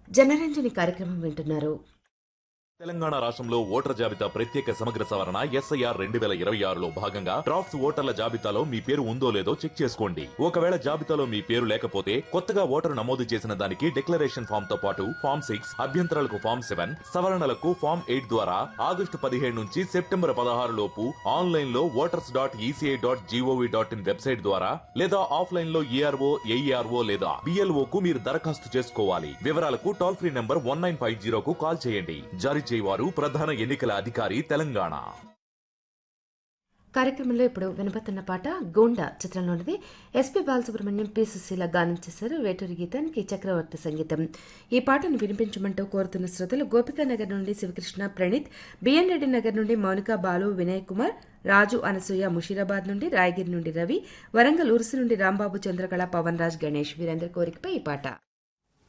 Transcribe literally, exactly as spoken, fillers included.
జనరంజని కార్యక్రమం వింటున్నారు. తెలంగాణ రాష్ట్రంలో ఓటర్ జాబితా ప్రత్యేక సమగ్ర సవరణ ఎస్ఐఆర్ రెండు వేల ఇరవై ఆరులో భాగంగా డ్రాఫ్ట్స్ ఓటర్ల జాబితాలో మీ పేరు ఉందో లేదో చెక్ చేసుకోండి. ఒకవేళ జాబితాలో మీ పేరు లేకపోతే కొత్తగా ఓటరు నమోదు చేసిన దానికి డిక్లరేషన్ ఫామ్ తో పాటు ఫామ్ సిక్స్ అభ్యంతరాలకు ఫామ్ సెవెన్ సవరణలకు ఫామ్ ఎయిట్ ద్వారా ఆగస్టు పదిహేడు నుంచి సెప్టెంబర్ పదహారు లోపు ఆన్లైన్ లో voters dot ECI dot GOV dot in website ద్వారా లేదా ఆఫ్లైన్ లో ఏఆర్ఓ ఏఈఆర్ఓ లేదా బిఎల్ఓ కు మీరు దరఖాస్తు చేసుకోవాలి. వివరాలకు toll free number one nine five జీరోకు call చేయండి. జారీ చేయవారు ప్రధాన ఎన్నికల అధికారి తెలంగాణ. కార్యక్రమంలో ఇప్పుడు వినబడుతున్న పాట గోండా చిత్రంలోనిది. ఎస్పీ బాలసుబ్రహ్మణ్యం, పి సుశీల గానం చేశారు. వేటూరి గీతానికి చక్రవర్తి సంగీతం. ఈ పాటను వినిపించమంటూ కోరుతున్న శ్రోతలు గోపికా నగర్ నుండి శివకృష్ణ, ప్రణీత్, బిఎన్ రెడ్డి నగర్ నుండి మౌనిక, బాలు, వినయ్ కుమార్, రాజు, అనసూయ, ముషీరాబాద్ నుండి, రాయగిరి నుండి రవి, వరంగల్ ఉరుసు నుండి రాంబాబు, చంద్రకళ, పవన్ రాజ్, గణేష్ వీరందరి కోరికపై ఈ పాట.